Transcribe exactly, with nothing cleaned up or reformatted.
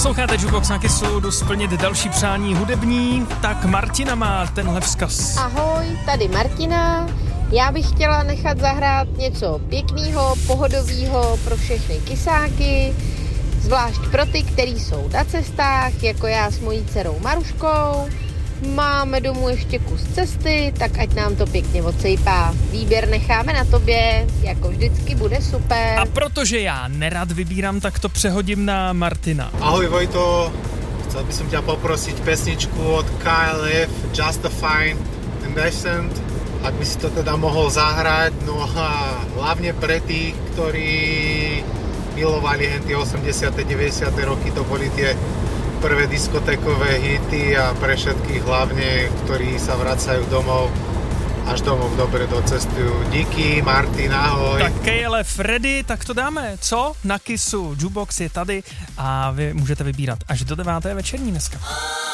Posloucháte Jukebox na Kissu, jdu splnit další přání hudební, tak Martina má tenhle vzkaz. Ahoj, tady Martina. Já bych chtěla nechat zahrát něco pěkného, pohodového pro všechny kysáky, zvlášť pro ty, kteří jsou na cestách, jako já s mojí dcerou Maruškou. Máme domů ještě kus cesty, tak ať nám to pěkně odsejpá. Výběr necháme na tobě, jako vždycky bude super. A protože já nerad vybírám, tak to přehodím na Martina. Ahoj Vojto, chcel by som ťa poprosiť pesničku od K L F, Justify and Descent, ak by si to teda mohol zahrať, no a hlavne pre tých, ktorí milovali hen tie osemdesiate deväťdesiate roky, to boli tie prvé diskotékové hity a pre všetkých hlavne, ktorí sa vracajú domov, až domov dobre docestujú. Díky, Martin, ahoj. Tak K L F Freddy, tak to dáme, co? Na Kissu, Jukebox je tady a vy můžete vybírat až do deváté večerní dneska.